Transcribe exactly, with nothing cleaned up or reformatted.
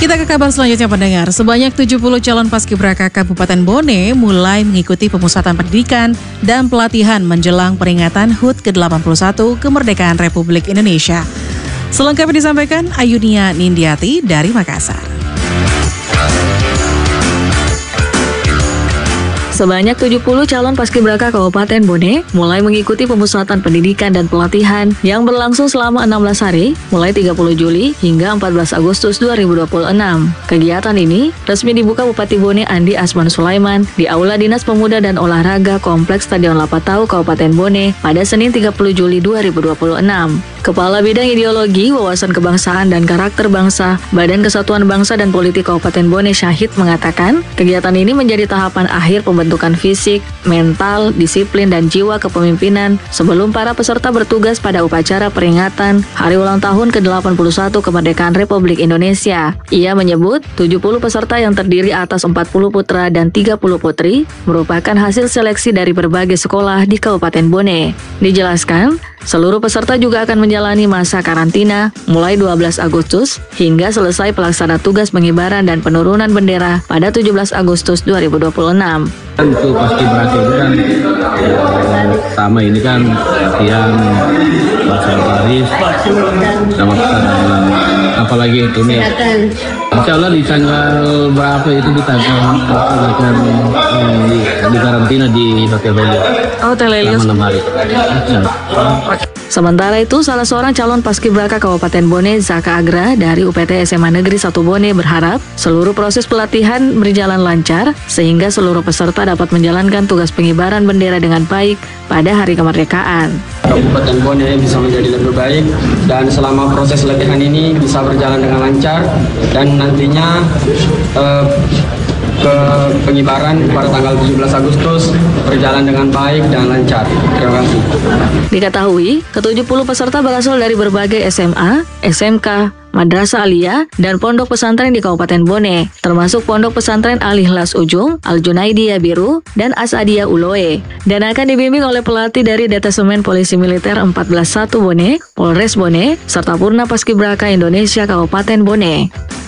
Kita ke kabar selanjutnya pendengar. Sebanyak tujuh puluh calon paskibraka Kabupaten Bone mulai mengikuti pemusatan pendidikan dan pelatihan menjelang peringatan H U T ke delapan puluh satu Kemerdekaan Republik Indonesia. Selengkapnya disampaikan Ayunia Nindiati dari Makassar. Sebanyak tujuh puluh calon paskibraka Kabupaten Bone mulai mengikuti pemusatan pendidikan dan pelatihan yang berlangsung selama enam belas hari, mulai tiga puluh Juli hingga empat belas Agustus dua ribu dua puluh enam. Kegiatan ini resmi dibuka Bupati Bone Andi Asman Sulaiman di Aula Dinas Pemuda dan Olahraga Kompleks Stadion Lapatau, Kabupaten Bone pada Senin tiga puluh Juli dua ribu dua puluh enam. Kepala Bidang Ideologi, Wawasan Kebangsaan dan Karakter Bangsa, Badan Kesatuan Bangsa dan Politik Kabupaten Bone Syahid mengatakan, kegiatan ini menjadi tahapan akhir pembentukan fisik, mental, disiplin, dan jiwa kepemimpinan sebelum para peserta bertugas pada upacara peringatan Hari Ulang Tahun ke delapan puluh satu Kemerdekaan Republik Indonesia. Ia menyebut, tujuh puluh peserta yang terdiri atas empat puluh putra dan tiga puluh putri merupakan hasil seleksi dari berbagai sekolah di Kabupaten Bone. Dijelaskan, seluruh peserta juga akan menjalani masa karantina mulai dua belas Agustus hingga selesai pelaksana tugas pengibaran dan penurunan bendera pada tujuh belas Agustus dua ribu dua puluh enam. Untuk paskibraka itu kan yang pertama ini kan latihan bahasa baris sama kesadaran, apalagi itu nih. Insya Allah di tanggal berapa itu di tanggal akan di, di karantina di Hotel Helios. Oh, Hotel Helios. Selama enam hari. Sementara itu, salah seorang calon paskibraka Kabupaten Bone, Zaka Agra dari U P T S M A Negeri satu Bone berharap seluruh proses pelatihan berjalan lancar sehingga seluruh peserta dapat menjalankan tugas pengibaran bendera dengan baik pada hari kemerdekaan. Kabupaten Bone bisa menjadi lebih baik dan selama proses latihan ini bisa berjalan dengan lancar dan nantinya eh, ke pengibaran pada tanggal tujuh belas Agustus berjalan dengan baik dan lancar. Terima kasih. Diketahui, ke tujuh puluh peserta berasal dari berbagai S M A, S M K, Madrasah Aliyah, dan pondok pesantren di Kabupaten Bone, termasuk pondok pesantren Al-Ikhlas Ujung, Al-Junaidiyah Biru, dan Asadiyah Uloe, dan akan dibimbing oleh pelatih dari Detesemen Polisi Militer empat belas satu Bone, Polres Bone, serta Purna Paskibraka Indonesia Kabupaten Bone.